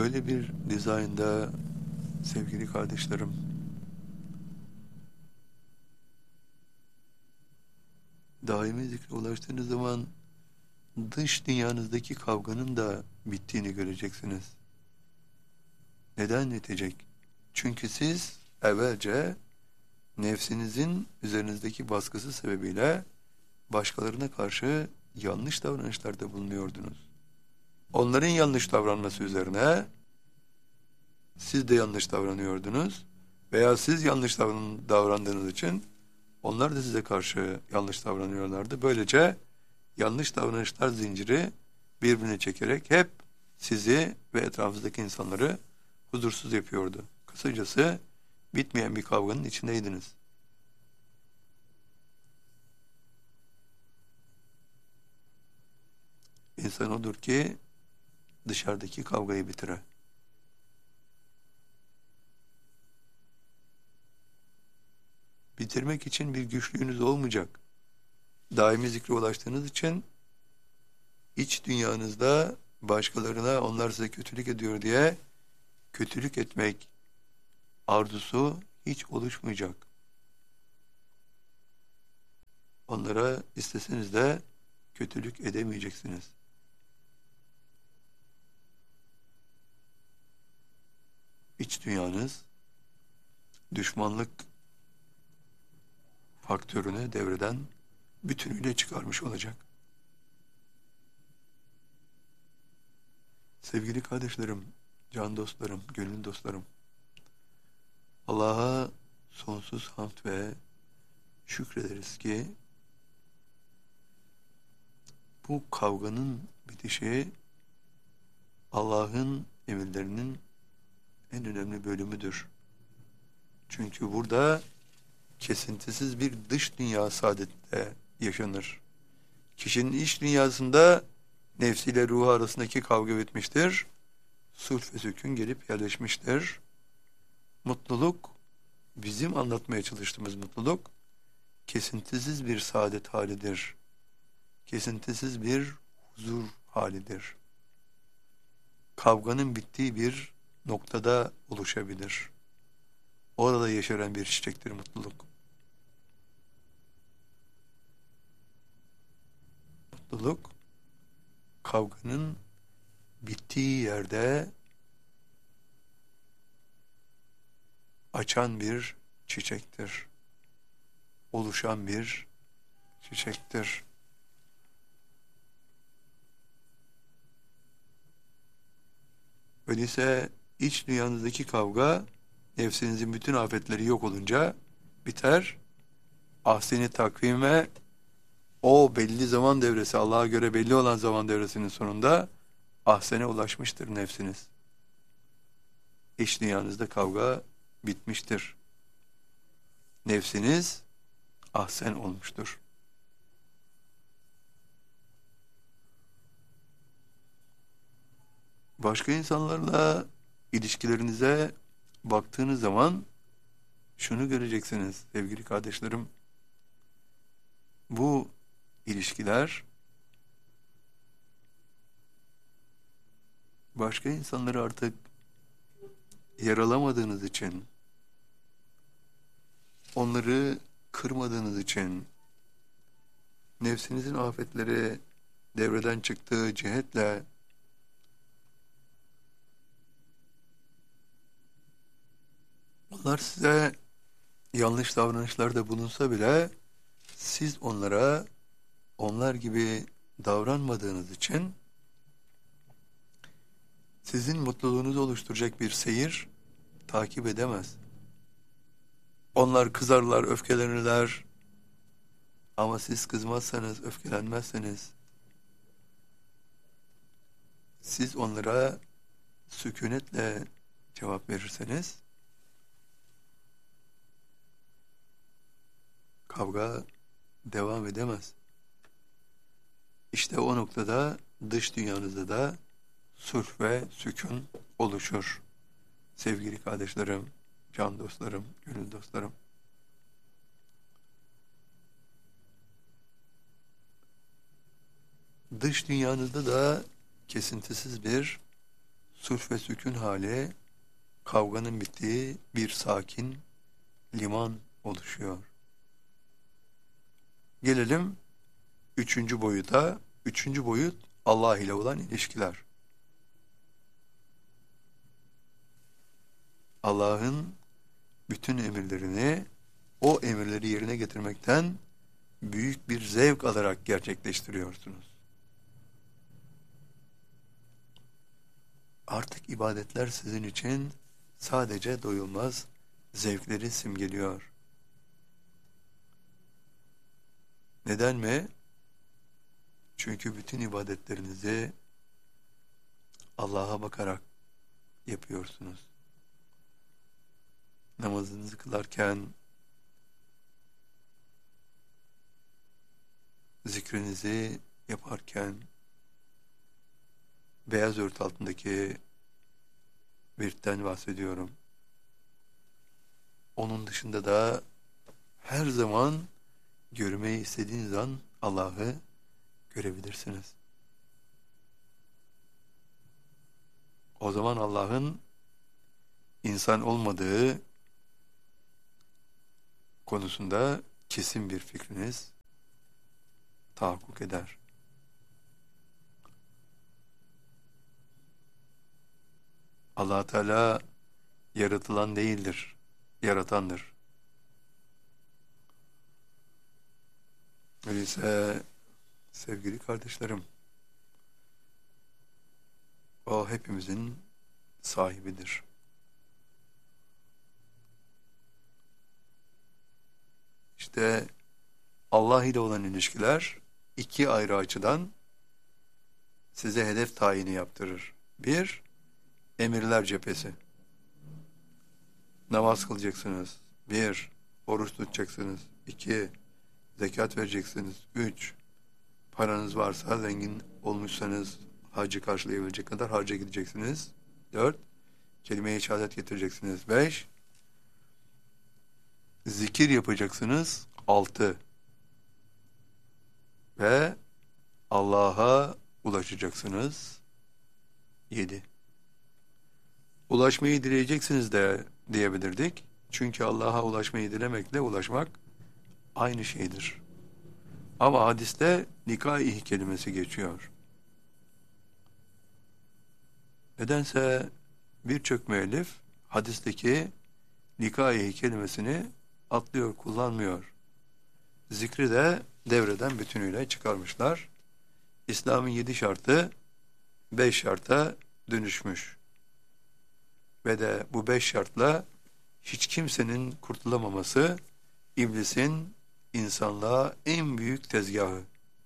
Böyle bir dizaynda sevgili kardeşlerim, daimi zikre ulaştığınız zaman dış dünyanızdaki kavganın da bittiğini göreceksiniz. Neden bitecek? Çünkü siz evvelce nefsinizin üzerinizdeki baskısı sebebiyle başkalarına karşı yanlış davranışlarda bulunuyordunuz. Onların yanlış davranması üzerine siz de yanlış davranıyordunuz veya siz yanlış davrandığınız için onlar da size karşı yanlış davranıyorlardı. Böylece yanlış davranışlar zinciri birbirine çekerek hep sizi ve etrafınızdaki insanları huzursuz yapıyordu. Kısacası bitmeyen bir kavganın içindeydiniz. İnsan odur ki dışarıdaki kavgayı bitirir. Bitirmek için bir güçlüğünüz olmayacak. Daimi zikre ulaştığınız için iç dünyanızda başkalarına onlar size kötülük ediyor diye kötülük etmek arzusu hiç oluşmayacak. Onlara isteseniz de kötülük edemeyeceksiniz. İç dünyanız düşmanlık faktörünü devreden bütünüyle çıkarmış olacak. Sevgili kardeşlerim, can dostlarım, gönül dostlarım, Allah'a sonsuz hamd ve şükrederiz ki bu kavganın bitişi Allah'ın emirlerinin en önemli bölümüdür. Çünkü burada kesintisiz bir dış dünya saadette yaşanır. Kişinin iç dünyasında nefsiyle ruhu arasındaki kavga bitmiştir. Sulh ve sükun gelip yerleşmiştir. Mutluluk, bizim anlatmaya çalıştığımız mutluluk, kesintisiz bir saadet halidir. Kesintisiz bir huzur halidir. Kavganın bittiği bir noktada oluşabilir. Orada yaşayan bir çiçektir mutluluk. Mutluluk, kavganın bittiği yerde açan bir çiçektir. Oluşan bir çiçektir. Öyleyse iç dünyanızdaki kavga nefsinizin bütün afetleri yok olunca biter. Ahsen-i takvime o belli zaman devresi, Allah'a göre belli olan zaman devresinin sonunda ahsene ulaşmıştır nefsiniz. İç dünyanızda kavga bitmiştir. Nefsiniz ahsen olmuştur. Başka insanlarla ilişkilerinize baktığınız zaman şunu göreceksiniz sevgili kardeşlerim. Bu ilişkiler başka insanları artık yaralamadığınız için, onları kırmadığınız için, nefsinizin afetleri devreden çıktığı cihetle onlar size yanlış davranışlarda bulunsa bile siz onlara onlar gibi davranmadığınız için sizin mutluluğunuzu oluşturacak bir seyir takip edemez. Onlar kızarlar, öfkelenirler ama siz kızmazsanız, öfkelenmezseniz, siz onlara sükunetle cevap verirseniz kavga devam edemez. İşte o noktada dış dünyanızda da sulh ve sükun oluşur. Sevgili kardeşlerim, can dostlarım, gönül dostlarım. Dış dünyanızda da kesintisiz bir sulh ve sükun hali, kavganın bittiği bir sakin liman oluşuyor. Gelelim üçüncü boyuta. Üçüncü boyut Allah ile olan ilişkiler. Allah'ın bütün emirlerini, o emirleri yerine getirmekten büyük bir zevk alarak gerçekleştiriyorsunuz. Artık ibadetler sizin için sadece doyulmaz zevkleri simgeliyor. Neden mi? Çünkü bütün ibadetlerinizi Allah'a bakarak yapıyorsunuz. Namazınızı kılarken, zikrinizi yaparken, beyaz örtü altındaki virtten bahsediyorum. Onun dışında da her zaman görmeyi istediğiniz an Allah'ı görebilirsiniz. O zaman Allah'ın insan olmadığı konusunda kesin bir fikriniz tahakkuk eder. Allah Teala yaratılan değildir, yaratandır. Öyleyse sevgili kardeşlerim, o hepimizin sahibidir. İşte Allah ile olan ilişkiler iki ayrı açıdan size hedef tayini yaptırır. Bir, emirler cephesi. Namaz kılacaksınız. Bir, oruç tutacaksınız. İki, zekat vereceksiniz. Üç, paranız varsa, zengin olmuşsanız hacı karşılayabilecek kadar hacca gideceksiniz. Dört, kelime-i şehadet getireceksiniz. Beş, zikir yapacaksınız. Altı, ve Allah'a ulaşacaksınız. 7. Ulaşmayı dileyeceksiniz de diyebilirdik. Çünkü Allah'a ulaşmayı dilemekle ulaşmak aynı şeydir. Ama hadiste nikah-ı kelimesi geçiyor. Nedense birçok müellif hadisteki nikah-ı kelimesini atlıyor, kullanmıyor. Zikri de devreden bütünüyle çıkarmışlar. İslam'ın 7 şartı 5 şarta dönüşmüş. Ve de bu 5 şartla hiç kimsenin kurtulamaması iblisin insanlığa en büyük tezgahı.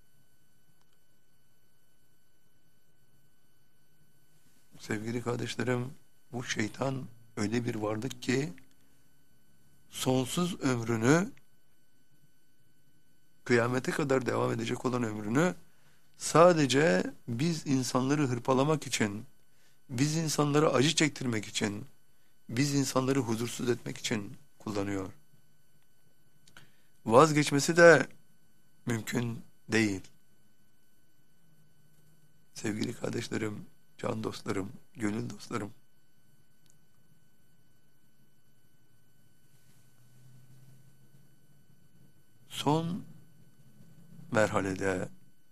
Sevgili kardeşlerim, bu şeytan öyle bir varlık ki sonsuz ömrünü, kıyamete kadar devam edecek olan ömrünü sadece biz insanları hırpalamak için, biz insanları acı çektirmek için, biz insanları huzursuz etmek için kullanıyor. Vazgeçmesi de mümkün değil. Sevgili kardeşlerim, can dostlarım, gönül dostlarım, son merhalede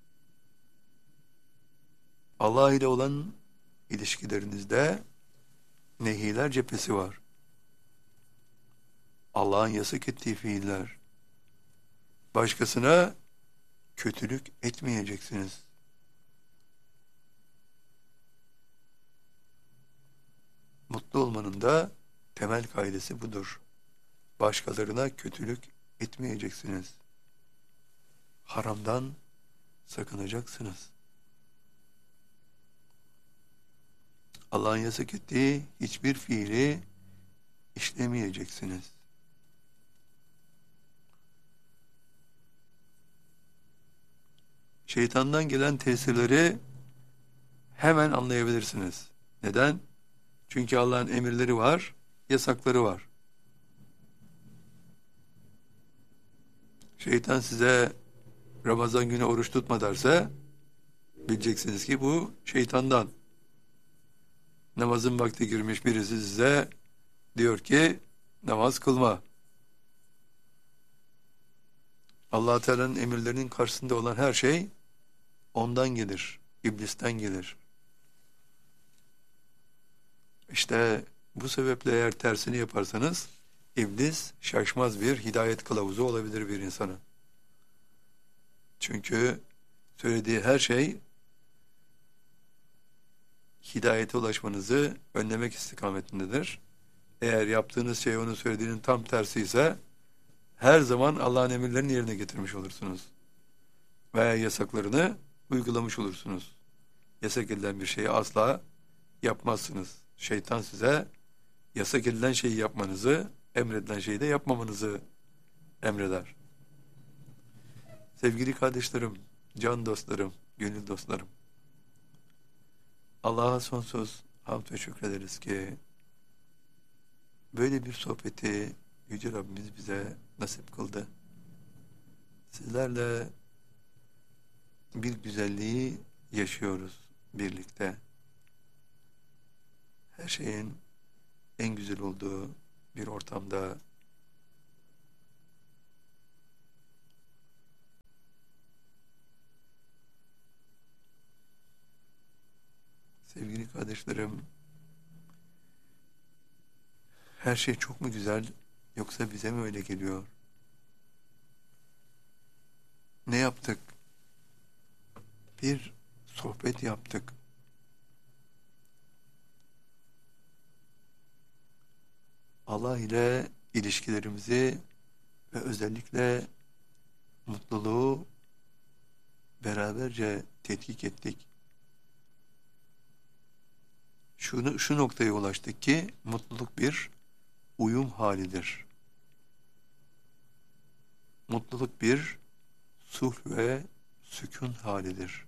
Allah ile olan ilişkilerinizde nehiler cephesi var. Allah'ın yasak ettiği fiiller. Başkasına kötülük etmeyeceksiniz. Mutlu olmanın da temel kaidesi budur. Başkalarına kötülük etmeyeceksiniz. Haramdan sakınacaksınız. Allah'ın yasak ettiği hiçbir fiili işlemeyeceksiniz. Şeytandan gelen tesirleri hemen anlayabilirsiniz. Neden? Çünkü Allah'ın emirleri var, yasakları var. Şeytan size Ramazan günü oruç tutma derse bileceksiniz ki bu şeytandan. Namazın vakti girmiş birisi size diyor ki namaz kılma. Allah Teala'nın emirlerinin karşısında olan her şey ondan gelir, iblisten gelir. İşte bu sebeple eğer tersini yaparsanız iblis şaşmaz bir hidayet kılavuzu olabilir bir insana. Çünkü söylediği her şey hidayete ulaşmanızı önlemek istikametindedir. Eğer yaptığınız şey onun söylediğinin tam tersi ise her zaman Allah'ın emirlerini yerine getirmiş olursunuz. Veya yasaklarını uygulamış olursunuz. Yasak edilen bir şeyi asla yapmazsınız. Şeytan size yasak edilen şeyi yapmanızı, emredilen şeyi de yapmamanızı emreder. Sevgili kardeşlerim, can dostlarım, gönül dostlarım, Allah'a sonsuz hamd ve şükrederiz ki böyle bir sohbeti Yüce Rabbimiz bize nasip kıldı. Sizlerle bir güzelliği yaşıyoruz birlikte. Her şeyin en güzel olduğu bir ortamda sevgili kardeşlerim, her şey çok mu güzel yoksa bize mi öyle geliyor? Ne yaptık? Bir sohbet yaptık. Allah ile ilişkilerimizi ve özellikle mutluluğu beraberce tetkik ettik. Şu noktaya ulaştık ki mutluluk bir uyum halidir. Mutluluk bir sulh ve sükun halidir.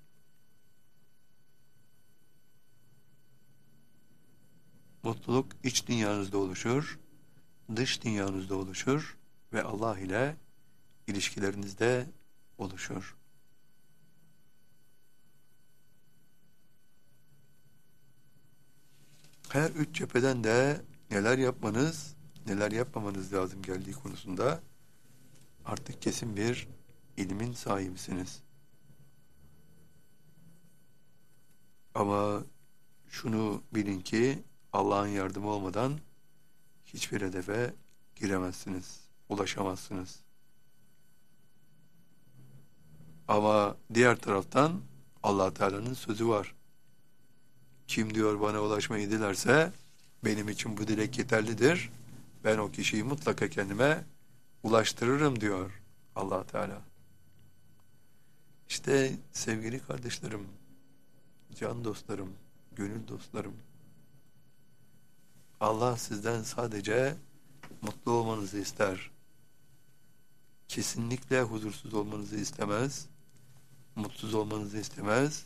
Mutluluk iç dünyanızda oluşur, dış dünyanızda oluşur ve Allah ile ilişkilerinizde oluşur. Her üç cepheden de neler yapmanız, neler yapmamanız lazım geldiği konusunda artık kesin bir ilmin sahibisiniz. Ama şunu bilin ki Allah'ın yardımı olmadan hiçbir hedefe giremezsiniz, ulaşamazsınız. Ama diğer taraftan Allah Teala'nın sözü var. Kim diyor bana ulaşmayı dilerse benim için bu dilek yeterlidir. Ben o kişiyi mutlaka kendime ulaştırırım diyor Allah Teala. İşte sevgili kardeşlerim, can dostlarım, gönül dostlarım, Allah sizden sadece mutlu olmanızı ister. Kesinlikle huzursuz olmanızı istemez, mutsuz olmanızı istemez.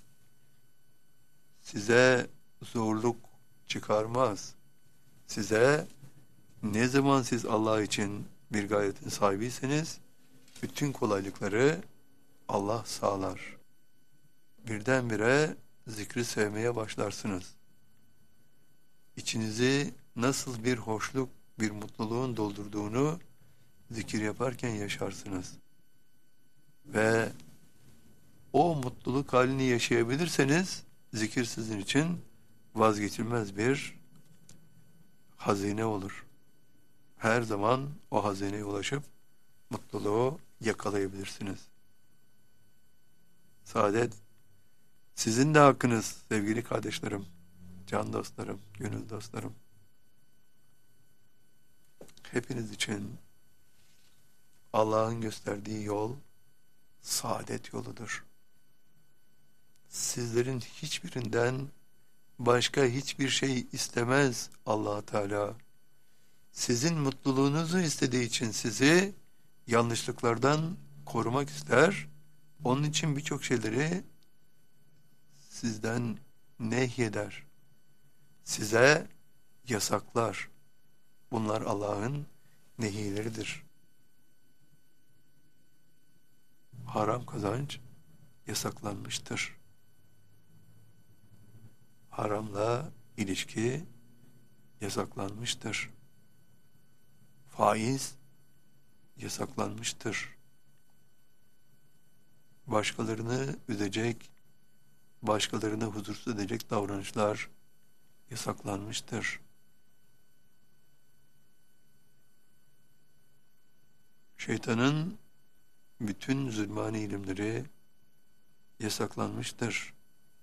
Size zorluk çıkarmaz. Size ne zaman siz Allah için bir gayetin sahibiyseniz bütün kolaylıkları Allah sağlar. Birdenbire zikri sevmeye başlarsınız. İçinizi nasıl bir hoşluk, bir mutluluğun doldurduğunu zikir yaparken yaşarsınız. Ve o mutluluk halini yaşayabilirseniz zikir sizin için vazgeçilmez bir hazine olur. Her zaman o hazineye ulaşıp mutluluğu yakalayabilirsiniz. Saadet sizin de hakkınız sevgili kardeşlerim, can dostlarım, gönül dostlarım. Hepiniz için Allah'ın gösterdiği yol saadet yoludur. Sizlerin hiçbirinden başka hiçbir şey istemez Allah Teala. Sizin mutluluğunuzu istediği için sizi yanlışlıklardan korumak ister. Onun için birçok şeyleri sizden nehyeder. Size yasaklar. Bunlar Allah'ın nehileridir. Haram kazanç yasaklanmıştır. Haramla ilişki yasaklanmıştır. Faiz yasaklanmıştır. Başkalarını üzecek, başkalarını huzursuz edecek davranışlar yasaklanmıştır. Şeytanın bütün zulmani ilimleri yasaklanmıştır.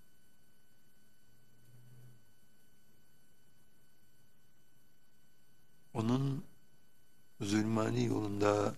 Onun zulmani yolunda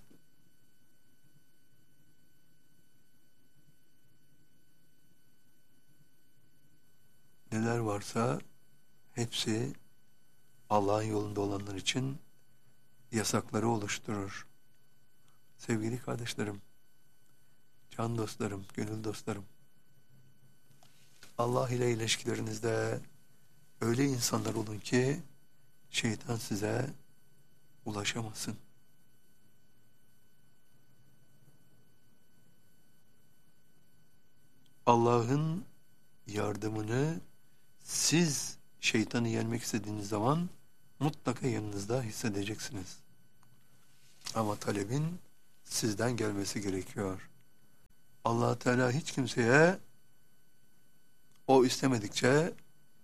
neler varsa hepsi Allah'ın yolunda olanlar için yasakları oluşturur. Sevgili kardeşlerim, can dostlarım, gönül dostlarım, Allah ile ilişkilerinizde öyle insanlar olun ki şeytan size ulaşamasın. Allah'ın yardımını siz şeytanı yenmek istediğiniz zaman mutlaka yanınızda hissedeceksiniz. Ama talebin sizden gelmesi gerekiyor. Allah Teala hiç kimseye o istemedikçe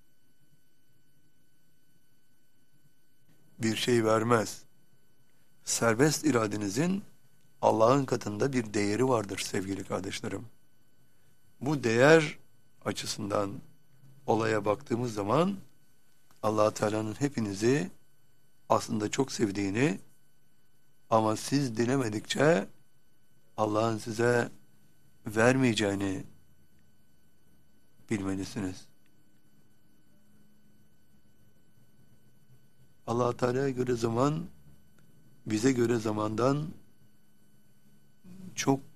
bir şey vermez. Serbest iradenizin Allah'ın katında bir değeri vardır sevgili kardeşlerim. Bu değer açısından olaya baktığımız zaman Allah Teala'nın hepinizi aslında çok sevdiğini ama siz dilemedikçe Allah'ın size vermeyeceğini bilmelisiniz. Allah Teala'ya göre zaman bize göre zamandan çok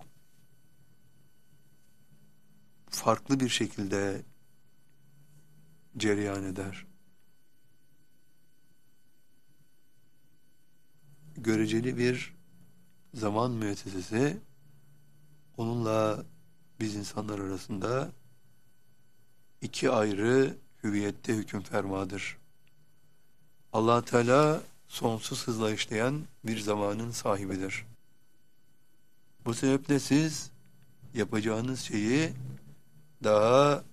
farklı bir şekilde cereyan eder. Göreceli bir zaman müessesesi onunla biz insanlar arasında iki ayrı hüviyette hüküm fermadır. Allah Teala sonsuz hızla işleyen bir zamanın sahibidir. Bu sebeple siz yapacağınız şeyi daha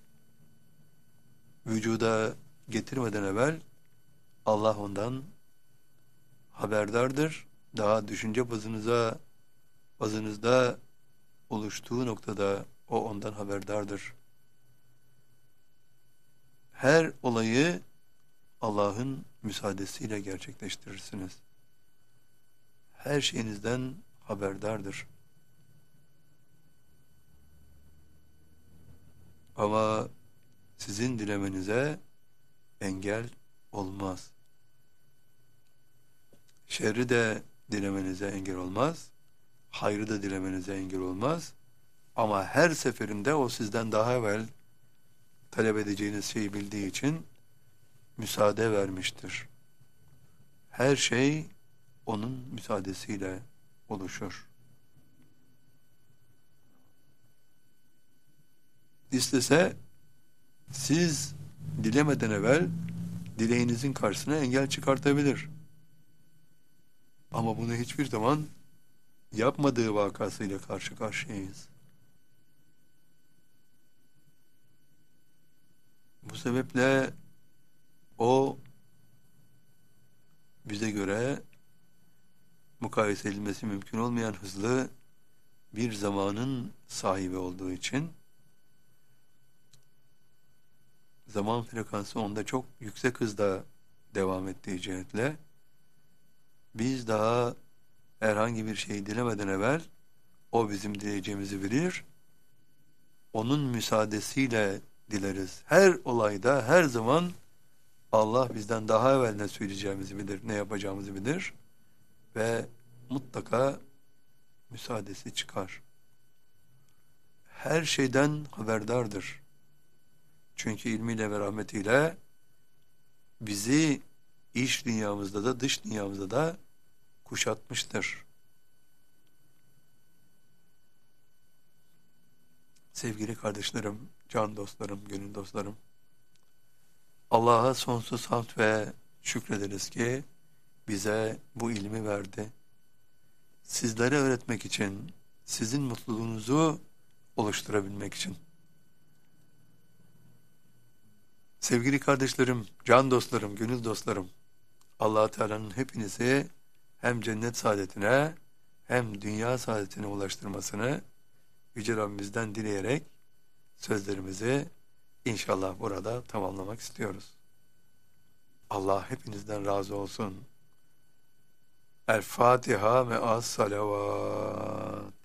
vücuda getirmeden evvel Allah ondan haberdardır. Daha düşünce bazınızda oluştuğu noktada o ondan haberdardır. Her olayı Allah'ın müsaadesiyle gerçekleştirirsiniz. Her şeyinizden haberdardır. Ama sizin dilemenize engel olmaz. Şerri de dilemenize engel olmaz. Hayrı da dilemenize engel olmaz. Ama her seferinde o sizden daha evvel talep edeceğiniz şeyi bildiği için müsaade vermiştir. Her şey onun müsaadesiyle oluşur. İstese siz dilemeden evvel dileğinizin karşısına engel çıkartabilir. Ama bunu hiçbir zaman yapmadığı vakasıyla karşı karşıyayız. Bu sebeple o bize göre mukayese edilmesi mümkün olmayan hızlı bir zamanın sahibi olduğu için zaman frekansı onda çok yüksek hızda devam ettiği cihetle biz daha herhangi bir şey dilemeden evvel o bizim dileyeceğimizi bilir. Onun müsaadesiyle dileriz. Her olayda, her zaman Allah bizden daha evvel ne söyleyeceğimizi bilir, ne yapacağımızı bilir ve mutlaka müsaadesi çıkar. Her şeyden haberdardır. Çünkü ilmiyle ve rahmetiyle bizi iç dünyamızda da dış dünyamızda da kuşatmıştır. Sevgili kardeşlerim, can dostlarım, gönül dostlarım, Allah'a sonsuz hamd ve şükrederiz ki bize bu ilmi verdi. Sizlere öğretmek için, sizin mutluluğunuzu oluşturabilmek için. Sevgili kardeşlerim, can dostlarım, gönül dostlarım, Allah Teala'nın hepinizi hem cennet saadetine hem dünya saadetine ulaştırmasını Yüce Rabbimizden dileyerek sözlerimizi inşallah burada tamamlamak istiyoruz. Allah hepinizden razı olsun. El Fatiha ve as salavat.